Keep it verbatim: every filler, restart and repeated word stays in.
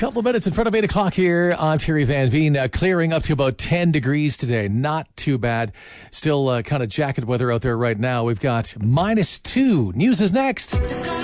Couple of minutes in front of eight o'clock here. I'm Terry Van Veen, uh, clearing up to about ten degrees today. Not too bad. Still uh, kind of jacket weather out there right now. We've got minus two. News is next.